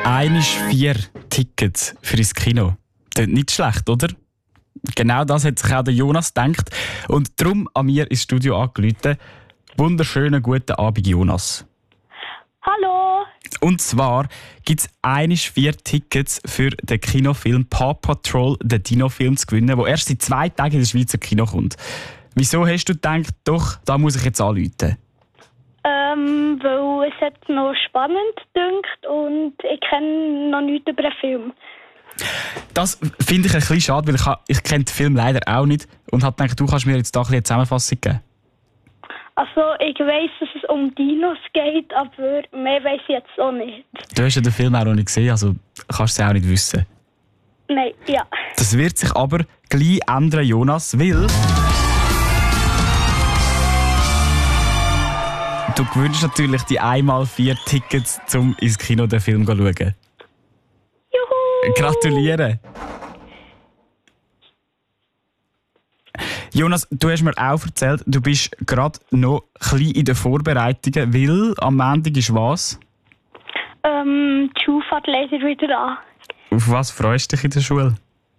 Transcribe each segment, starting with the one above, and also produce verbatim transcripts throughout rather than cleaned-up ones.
Einisch vier Tickets für ins Kino. Das ist nicht schlecht, oder? Genau das hat sich auch der Jonas gedacht. Und darum an mir ins Studio angerufen. Wunderschönen guten Abend, Jonas. Hallo. Und zwar gibt es einisch vier Tickets für den Kinofilm Paw Patrol, den Dino-Film, zu gewinnen, der erst in zwei Tagen in das Schweizer Kino kommt. Wieso hast du gedacht, doch, da muss ich jetzt anrufen? Ähm, weil es hat noch spannend gedünkt und ich kenne noch nichts über den Film. Das finde ich ein bisschen schade, weil ich, ha- ich kenne den Film leider auch nicht und habe gedacht, du kannst mir jetzt da ein bisschen eine Zusammenfassung geben. Also ich weiss, dass es um Dinos geht, aber mehr weiss ich jetzt auch nicht. Du hast ja den Film auch noch nicht gesehen, also kannst du es auch nicht wissen. Nein, ja. Das wird sich aber gleich ändern, Jonas, weil du gewünscht natürlich die einmal vier Tickets, um ins Kino den Film zu schauen. Juhu! Gratuliere! Jonas, du hast mir auch erzählt, du bist gerade noch ein bisschen in den Vorbereitungen, weil am Montag ist was? Ähm, die Schule fährt leider wieder an. Auf was freust du dich in der Schule?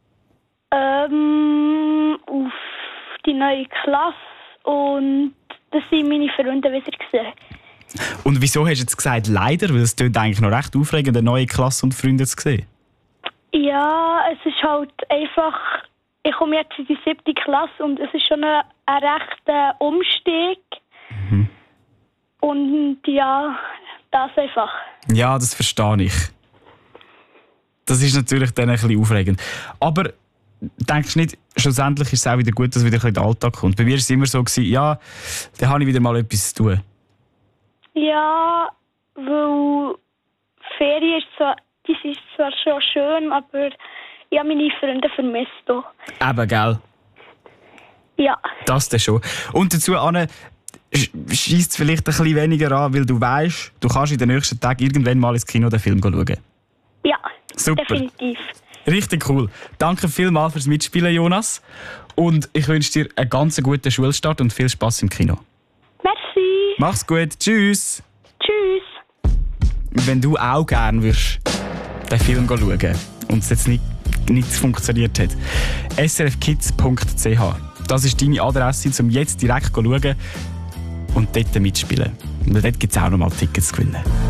Ähm, auf die neue Klasse und das sind meine Freunde wieder gesehen. Und wieso hast du jetzt gesagt leider? Weil es klingt eigentlich noch recht aufregend, eine neue Klasse und Freunde zu sehen. Ja, es ist halt einfach, ich komme jetzt in die siebte Klasse und es ist schon ein, ein rechter Umstieg. Mhm. Und ja, das einfach. Ja, das verstehe ich. Das ist natürlich dann ein bisschen aufregend. Aber denkst du nicht, schlussendlich ist es auch wieder gut, dass wieder ein bisschen der Alltag kommt? Bei mir war es immer so, gewesen, ja, dann habe ich wieder mal etwas zu tun. Ja, weil Ferien ist zwar, die ist zwar schon schön, aber ich habe meine Freunde vermisst. Auch. Eben, gell? Ja. Das dann schon. Und dazu, Anne, scheisst es vielleicht ein bisschen weniger an, weil du weißt, du kannst in den nächsten Tagen irgendwann mal ins Kino den Film schauen. Ja, super. Definitiv. Richtig cool. Danke vielmals fürs Mitspielen, Jonas. Und ich wünsche dir einen ganz guten Schulstart und viel Spass im Kino. Merci. Mach's gut. Tschüss. Tschüss. Wenn du auch gerne würdest den Film schauen und es jetzt nicht, nicht funktioniert hat, s r f kids punkt c h. Das ist deine Adresse, um jetzt direkt zu schauen und dort mitspielen. Und dort gibt es auch noch mal Tickets zu gewinnen.